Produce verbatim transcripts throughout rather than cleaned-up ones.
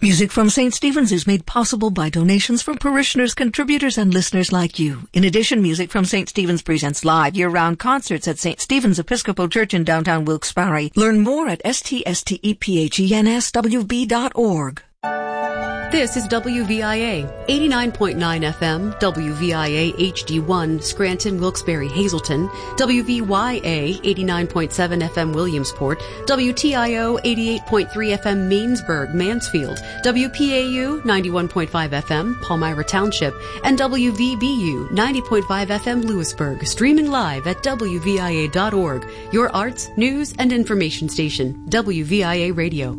Music from Saint Stephen's is made possible by donations from parishioners, contributors, and listeners like you. In addition, Music from Saint Stephen's presents live year-round concerts at Saint Stephen's Episcopal Church in downtown Wilkes-Barre. Learn more at s t s t e p h e n s w b dot org. This is W V I A, eighty-nine point nine F M, W V I A H D one, Scranton, Wilkes-Barre, Hazleton, W V Y A, eighty-nine point seven F M, Williamsport, W T I O, eighty-eight point three F M, Mainsburg, Mansfield, W P A U, ninety-one point five F M, Palmyra Township, and W V B U, ninety point five F M, Lewisburg, streaming live at W V I A dot org, your arts, news, and information station, W V I A Radio.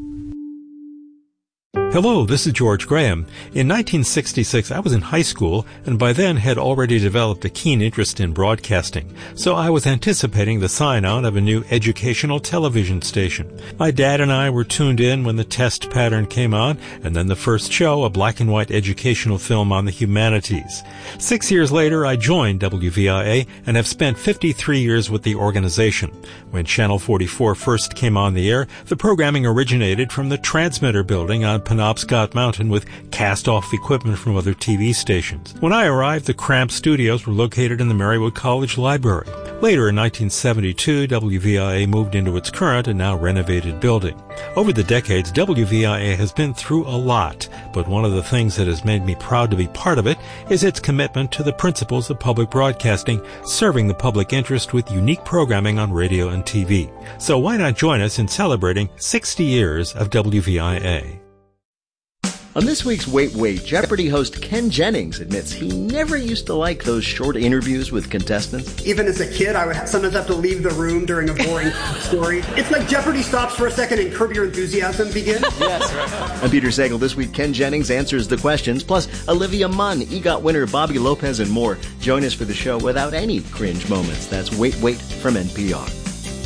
Hello, this is George Graham. In nineteen sixty-six, I was in high school and by then had already developed a keen interest in broadcasting, so I was anticipating the sign-on of a new educational television station. My dad and I were tuned in when the test pattern came on, and then the first show, a black-and-white educational film on the humanities. Six years later, I joined W V I A and have spent fifty-three years with the organization. When Channel forty-four first came on the air, the programming originated from the transmitter building on Penobscot Mountain with cast-off equipment from other T V stations. When I arrived, the cramped studios were located in the Marywood College Library. Later in nineteen seventy-two, W V I A moved into its current and now renovated building. Over the decades, W V I A has been through a lot, but one of the things that has made me proud to be part of it is its commitment to the principles of public broadcasting, serving the public interest with unique programming on radio and T V. So why not join us in celebrating sixty years of W V I A? On this week's Wait Wait, Jeopardy host Ken Jennings admits he never used to like those short interviews with contestants. Even as a kid, I would sometimes have to leave the room during a boring story. It's like Jeopardy stops for a second and Curb Your Enthusiasm begins. Yes, right. I'm Peter Sagal. This week, Ken Jennings answers the questions, plus Olivia Munn, EGOT winner Bobby Lopez, and more. Join us for the show without any cringe moments. That's Wait Wait from N P R.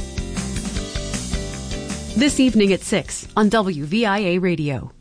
This evening at six on W V I A Radio.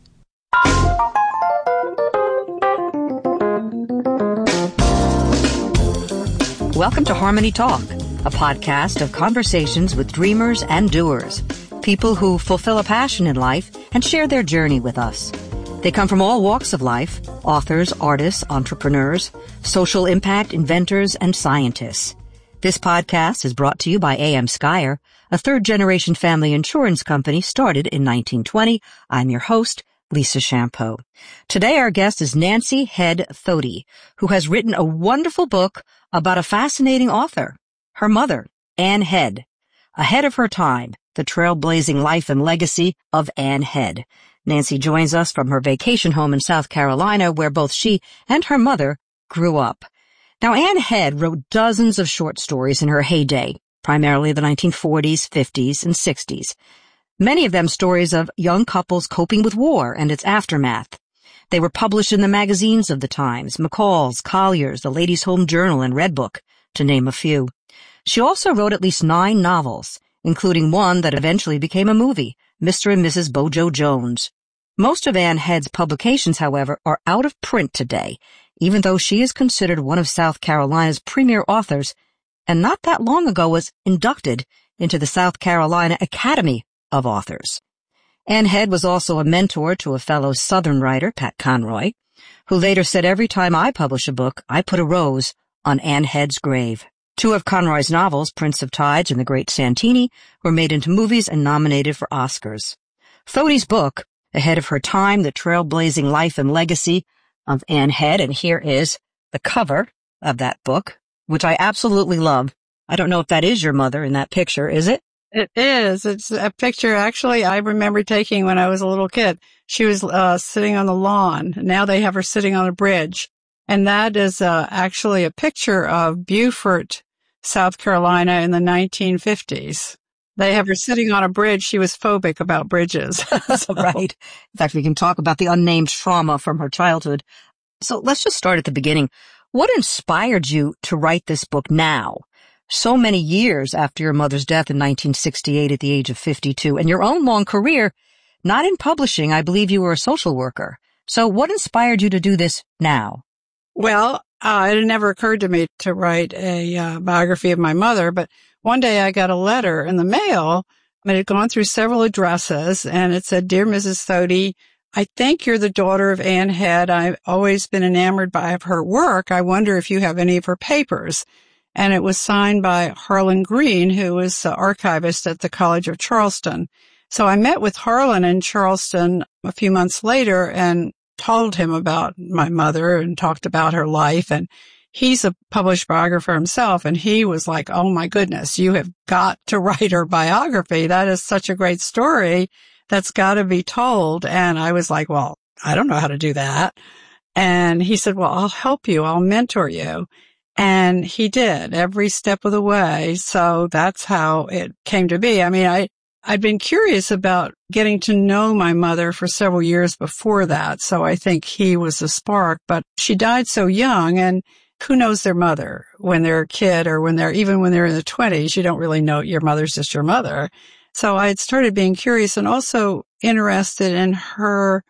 Welcome to Harmony Talk, a podcast of conversations with dreamers and doers, people who fulfill a passion in life and share their journey with us. They come from all walks of life, authors, artists, entrepreneurs, social impact inventors, and scientists. This podcast is brought to you by A M Skyer, a third-generation family insurance company started in nineteen twenty. I'm your host, Lisa Champeau. Today our guest is Nancy Head Thody, who has written a wonderful book about a fascinating author, her mother, Anne Head. Ahead of her time, the trailblazing life and legacy of Anne Head. Nancy joins us from her vacation home in South Carolina, where both she and her mother grew up. Now, Anne Head wrote dozens of short stories in her heyday, primarily the nineteen forties, fifties, and sixties. Many of them stories of young couples coping with war and its aftermath. They were published in the magazines of the times, McCall's, Collier's, the Ladies' Home Journal, and Redbook, to name a few. She also wrote at least nine novels, including one that eventually became a movie, Mister and Missus Bojo Jones. Most of Anne Head's publications, however, are out of print today, even though she is considered one of South Carolina's premier authors, and not that long ago was inducted into the South Carolina Academy of Authors. Anne Head was also a mentor to a fellow Southern writer, Pat Conroy, who later said, "Every time I publish a book, I put a rose on Anne Head's grave." Two of Conroy's novels, Prince of Tides and The Great Santini, were made into movies and nominated for Oscars. Thody's book, Ahead of Her Time, The Trailblazing Life and Legacy of Anne Head, and here is the cover of that book, which I absolutely love. I don't know if that is your mother in that picture, is it? It is. It's a picture actually I remember taking when I was a little kid. She was uh sitting on the lawn. Now they have her sitting on a bridge. And that is uh actually a picture of Beaufort, South Carolina in the nineteen fifties. They have her sitting on a bridge. She was phobic about bridges. So. Right. In fact, we can talk about the unnamed trauma from her childhood. So let's just start at the beginning. What inspired you to write this book now? So many years after your mother's death in nineteen sixty-eight at the age of fifty-two, and your own long career, not in publishing, I believe you were a social worker. So what inspired you to do this now? Well, uh, it never occurred to me to write a uh, biography of my mother, but one day I got a letter in the mail. It had gone through several addresses, and it said, "Dear Missus Thody, I think you're the daughter of Anne Head. I've always been enamored by her work. I wonder if you have any of her papers. And it was signed by Harlan Green, who was the archivist at the College of Charleston. So I met with Harlan in Charleston a few months later and told him about my mother and talked about her life. And he's a published biographer himself. And he was like, oh my goodness, you have got to write her biography. That is such a great story. That's got to be told. And I was like, well, I don't know how to do that. And he said, well, I'll help you. I'll mentor you. And he did every step of the way. So that's how it came to be. I mean, I, I'd been curious about getting to know my mother for several years before that. So I think he was the spark, but she died so young, and who knows their mother when they're a kid or when they're, even when they're in the twenties, you don't really know your mother's just your mother. So I had started being curious and also interested in her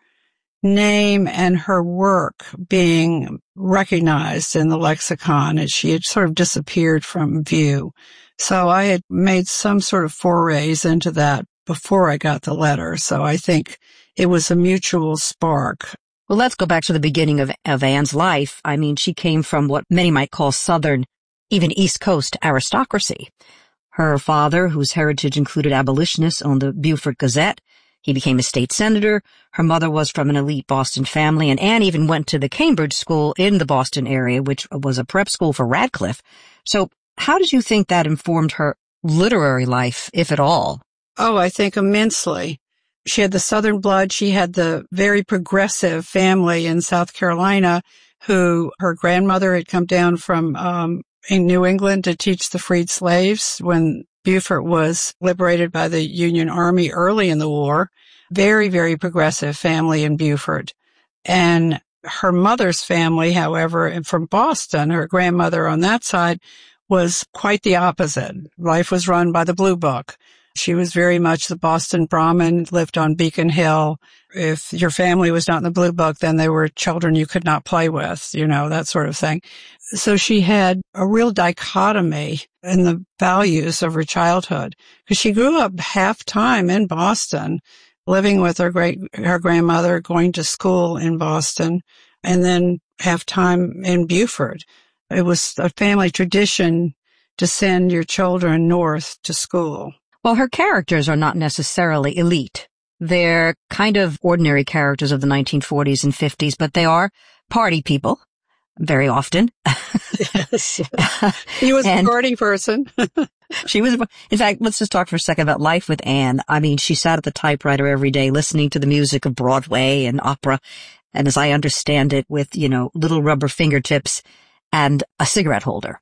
name and her work being recognized in the lexicon, and she had sort of disappeared from view. So I had made some sort of forays into that before I got the letter. So I think it was a mutual spark. Well, let's go back to the beginning of, of Anne's life. I mean, she came from what many might call Southern, even East Coast aristocracy. Her father, whose heritage included abolitionists, owned the Beaufort Gazette. He became a state senator. Her mother was from an elite Boston family, and Anne even went to the Cambridge School in the Boston area, which was a prep school for Radcliffe. So how did you think that informed her literary life, if at all? Oh, I think immensely. She had the Southern blood. She had the very progressive family in South Carolina who her grandmother had come down from um in New England to teach the freed slaves when Beaufort was liberated by the Union Army early in the war. Very, very progressive family in Beaufort. And her mother's family, however, from Boston, her grandmother on that side, was quite the opposite. Life was run by the Blue Book. She was very much the Boston Brahmin, lived on Beacon Hill. If your family was not in the Blue Book, then they were children you could not play with, you know, that sort of thing. So she had a real dichotomy in the values of her childhood, because she grew up half time in Boston, living with her great, her grandmother, going to school in Boston, and then half time in Beaufort. It was a family tradition to send your children north to school. Well, her characters are not necessarily elite. They're kind of ordinary characters of the nineteen forties and fifties, but they are party people, very often. Yes. He was a party person. She was, in fact, let's just talk for a second about life with Anne. I mean, she sat at the typewriter every day listening to the music of Broadway and opera, and as I understand it, with, you know, little rubber fingertips and a cigarette holder.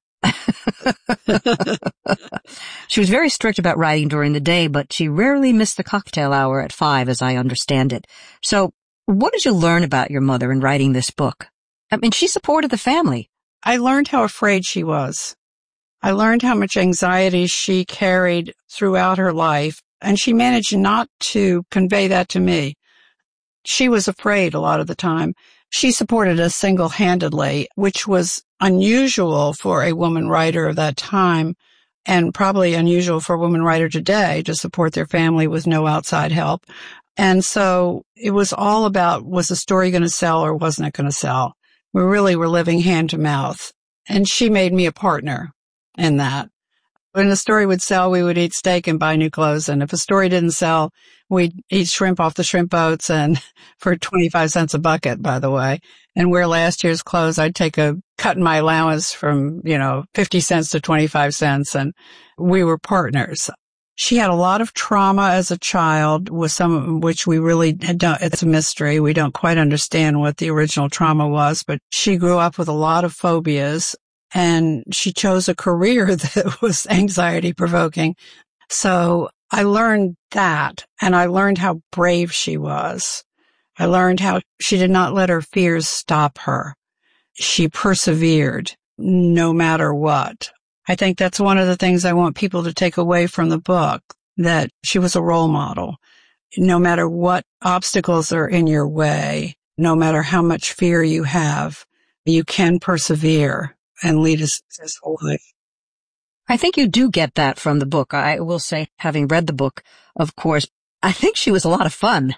She was very strict about writing during the day, but she rarely missed the cocktail hour at five, as I understand it. So what did you learn about your mother in writing this book? I mean, she supported the family. I learned how afraid she was. I learned how much anxiety she carried throughout her life, and she managed not to convey that to me. She was afraid a lot of the time. She supported us single-handedly, which was unusual for a woman writer of that time, and probably unusual for a woman writer today to support their family with no outside help. And so it was all about, was the story going to sell or wasn't it going to sell? We really were living hand to mouth. And she made me a partner in that. When a story would sell, we would eat steak and buy new clothes. And if a story didn't sell, we'd eat shrimp off the shrimp boats, and for twenty-five cents a bucket, by the way, and wear last year's clothes. I'd take a cut in my allowance from, you know, fifty cents to twenty-five cents. And we were partners. She had a lot of trauma as a child, with some of which we really don't, it's a mystery. We don't quite understand what the original trauma was, but she grew up with a lot of phobias. And she chose a career that was anxiety provoking. So I learned that, and I learned how brave she was. I learned how she did not let her fears stop her. She persevered no matter what. I think that's one of the things I want people to take away from the book, that she was a role model. No matter what obstacles are in your way, no matter how much fear you have, you can persevere and lead a successful life. I think you do get that from the book. I will say, having read the book, of course, I think she was a lot of fun.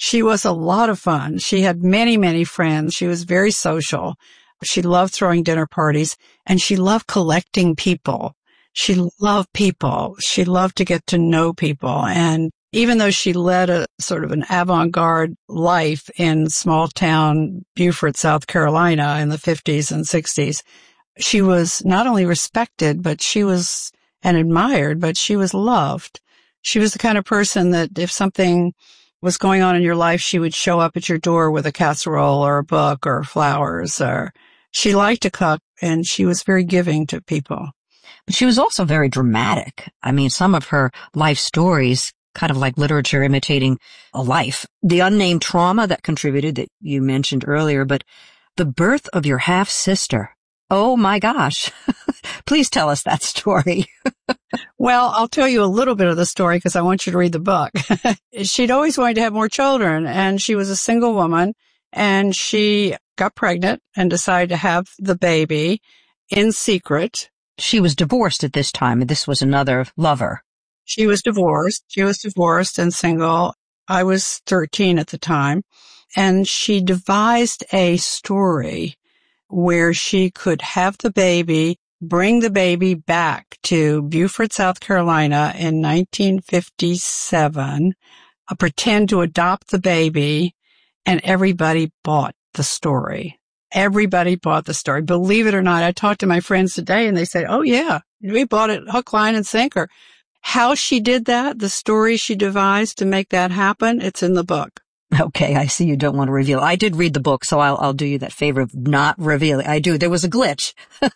She was a lot of fun. She had many, many friends. She was very social. She loved throwing dinner parties, and she loved collecting people. She loved people. She loved to get to know people. And even though she led a sort of an avant-garde life in small town Beaufort, South Carolina in the fifties and sixties, she was not only respected, but she was, and admired, but she was loved. She was the kind of person that if something was going on in your life, she would show up at your door with a casserole or a book or flowers, or she liked to cook, and she was very giving to people. But she was also very dramatic. I mean, some of her life stories, kind of like literature imitating a life. The unnamed trauma that contributed that you mentioned earlier, but the birth of your half-sister. Oh my gosh. Please tell us that story. Well, I'll tell you a little bit of the story because I want you to read the book. She'd always wanted to have more children, and she was a single woman, and she got pregnant and decided to have the baby in secret. She was divorced at this time, and this was another lover. She was divorced. She was divorced and single. I was thirteen at the time, and she devised a story where she could have the baby, bring the baby back to Beaufort, South Carolina in nineteen fifty-seven, uh, pretend to adopt the baby, and everybody bought the story. Everybody bought the story. Believe it or not, I talked to my friends today and they said, oh yeah, we bought it hook, line, and sinker. How she did that, the story she devised to make that happen, it's in the book. Okay, I see you don't want to reveal. I did read the book, so I'll, I'll do you that favor of not revealing. I do. There was a glitch.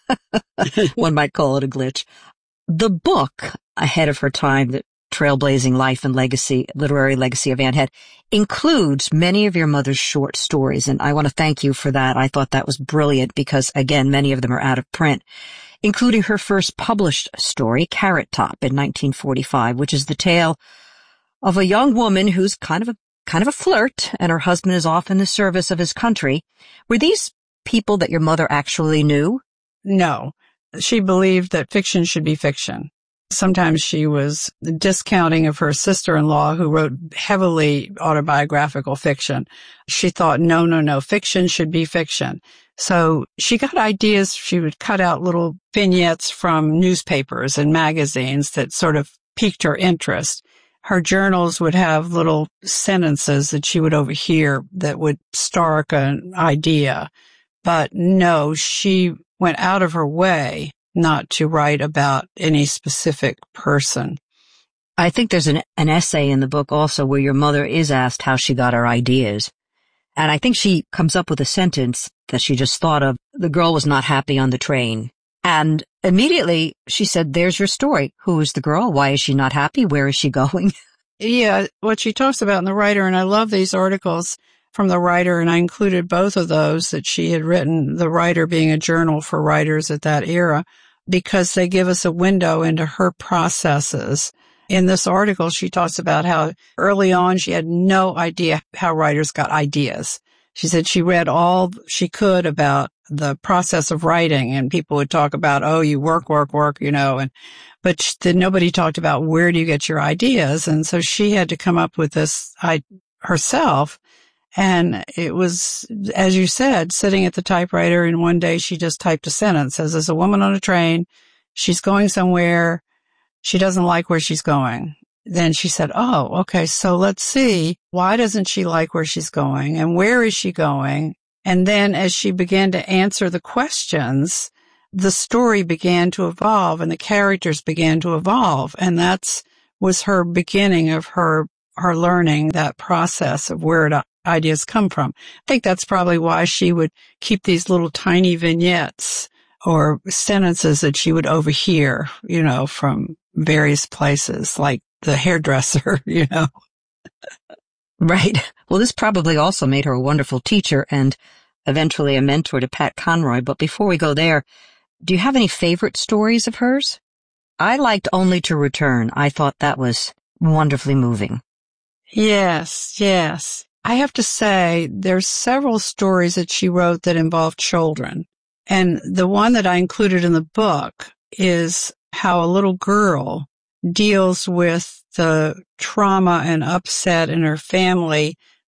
One might call it a glitch. The book, ahead of her time, the trailblazing life and legacy, literary legacy of Anne Head, includes many of your mother's short stories, and I want to thank you for that. I thought that was brilliant because, again, many of them are out of print, including her first published story, Carrot Top, in nineteen forty-five, which is the tale of a young woman who's kind of a kind of a flirt, and her husband is off in the service of his country. Were these people that your mother actually knew? No. She believed that fiction should be fiction. Sometimes she was discounting of her sister-in-law who wrote heavily autobiographical fiction. She thought, no, no, no, fiction should be fiction. So she got ideas. She would cut out little vignettes from newspapers and magazines that sort of piqued her interest. Her journals would have little sentences that she would overhear that would spark an idea. But no, she went out of her way not to write about any specific person. I think there's an, an essay in the book also where your mother is asked how she got her ideas. And I think she comes up with a sentence that she just thought of. The girl was not happy on the train. And immediately she said, there's your story. Who is the girl? Why is she not happy? Where is she going? Yeah, what she talks about in the writer, and I love these articles from the writer, and I included both of those that she had written, the writer being a journal for writers at that era, because they give us a window into her processes. In this article, she talks about how early on she had no idea how writers got ideas. She said she read all she could about the process of writing, and people would talk about, oh, you work, work, work, you know, and, but she, then nobody talked about where do you get your ideas. And so she had to come up with this I, herself. And it was, as you said, sitting at the typewriter, and one day she just typed a sentence, says, there's a woman on a train. She's going somewhere. She doesn't like where she's going. Then she said, oh, okay, so let's see. Why doesn't she like where she's going? And where is she going? And then as she began to answer the questions, the story began to evolve and the characters began to evolve. And that's was her beginning of her, her learning that process of where the ideas come from. I think that's probably why she would keep these little tiny vignettes or sentences that she would overhear, you know, from various places, like the hairdresser, you know. Right. Well, this probably also made her a wonderful teacher and eventually a mentor to Pat Conroy. But before we go there, do you have any favorite stories of hers? I liked Only to Return. I thought that was wonderfully moving. Yes, yes. I have to say there's several stories that she wrote that involved children. And the one that I included in the book is how a little girl deals with the trauma and upset in her family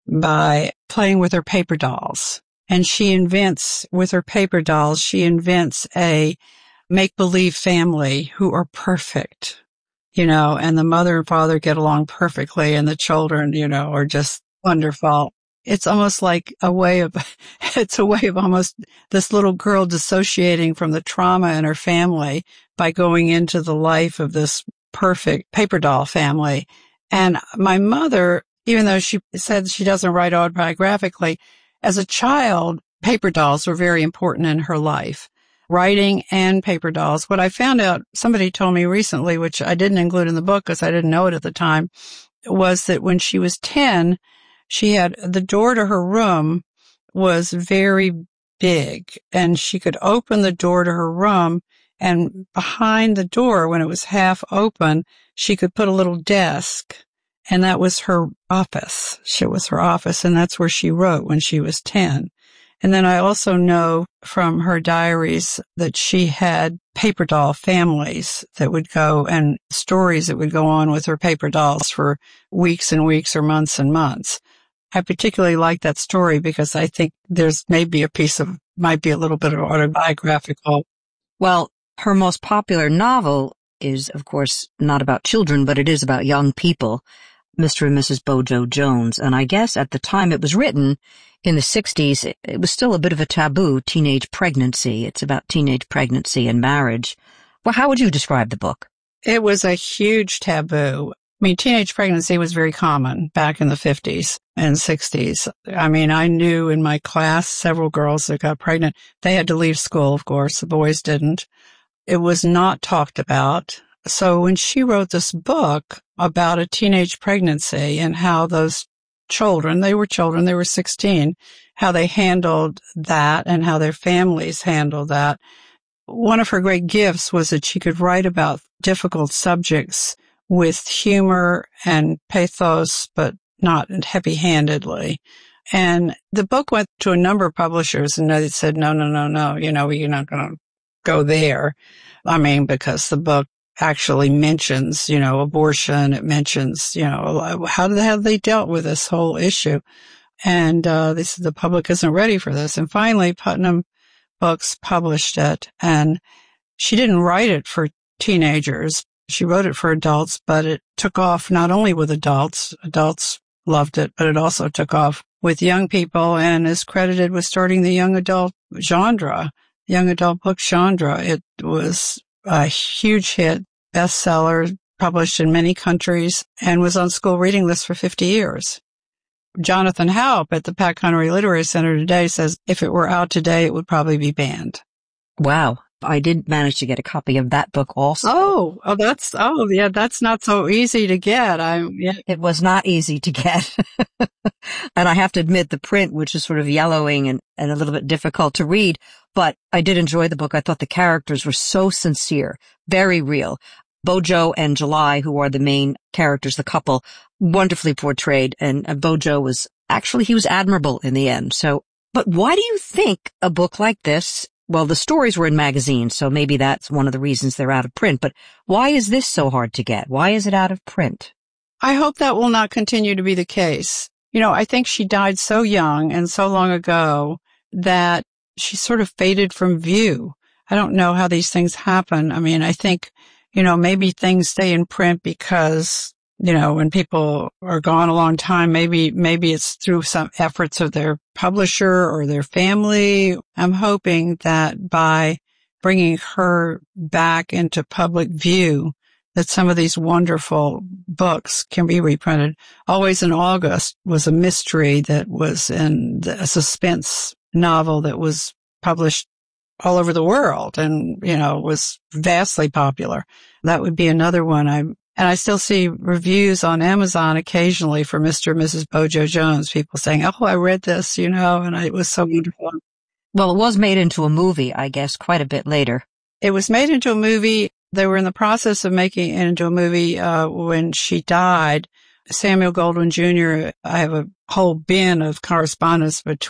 by playing with her paper dolls. And she invents, with her paper dolls, she invents a make-believe family who are perfect, you know, and the mother and father get along perfectly, and the children, you know, are just wonderful. It's almost like a way of, it's a way of almost this little girl dissociating from the trauma in her family by going into the life of this perfect paper doll family. And my mother, even though she said she doesn't write autobiographically, as a child, paper dolls were very important in her life. Writing and paper dolls. What I found out, somebody told me recently, which I didn't include in the book because I didn't know it at the time, was that when she was ten, she had the door to her room was very big, and she could open the door to her room, and behind the door, when it was half open, she could put a little desk, and that was her office. It was her office, and that's where she wrote when she was ten. And then I also know from her diaries that she had paper doll families that would go, and stories that would go on with her paper dolls for weeks and weeks or months and months. I particularly like that story because I think there's maybe a piece of, might be a little bit of autobiographical. Well, her most popular novel is, of course, not about children, but it is about young people, Mister and Missus Bojo Jones. And I guess at the time it was written, in the sixties, it, it was still a bit of a taboo, teenage pregnancy. It's about teenage pregnancy and marriage. Well, how would you describe the book? It was a huge taboo. I mean, teenage pregnancy was very common back in the fifties and sixties. I mean, I knew in my class several girls that got pregnant. They had to leave school, of course. The boys didn't. It was not talked about. So when she wrote this book about a teenage pregnancy and how those children, they were children, they were sixteen, how they handled that and how their families handled that, one of her great gifts was that she could write about difficult subjects with humor and pathos, but not heavy-handedly. And the book went to a number of publishers, and they said, no, no, no, no, you know, you're not going to go there. I mean, because the book actually mentions, you know, abortion. It mentions, you know, how the hell they dealt with this whole issue. And uh they said the public isn't ready for this. And finally, Putnam Books published it. And she didn't write it for teenagers. She wrote it for adults, but it took off not only with adults. Adults loved it, but it also took off with young people and is credited with starting the young adult genre, young adult book genre. It was a huge hit, bestseller, published in many countries, and was on school reading lists for fifty years. Jonathan Haupt at the Pat Connery Literary Center today says if it were out today, it would probably be banned. Wow. I did manage to get a copy of that book also. Oh, oh, that's, oh, yeah, that's not so easy to get. I, yeah. It was not easy to get. And I have to admit the print, which is sort of yellowing and, and a little bit difficult to read, but I did enjoy the book. I thought the characters were so sincere, very real. Bojo and July, who are the main characters, the couple, wonderfully portrayed. And uh, Bojo was, actually, he was admirable in the end. So, but why do you think a book like this, well, the stories were in magazines, so maybe that's one of the reasons they're out of print. But why is this so hard to get? Why is it out of print? I hope that will not continue to be the case. You know, I think she died so young and so long ago that she sort of faded from view. I don't know how these things happen. I mean, I think, you know, maybe things stay in print because, you know, when people are gone a long time, maybe, maybe it's through some efforts of their publisher or their family. I'm hoping that by bringing her back into public view, that some of these wonderful books can be reprinted. Always in August was a mystery that was in the, a suspense novel that was published all over the world and, you know, was vastly popular. That would be another one. I And I still see reviews on Amazon occasionally for Mister and Missus Bojo Jones, people saying, oh, I read this, you know, and it was so wonderful. Well, it was made into a movie, I guess, quite a bit later. It was made into a movie. They were in the process of making it into a movie uh when she died. Samuel Goldwyn Junior, I have a whole bin of correspondence between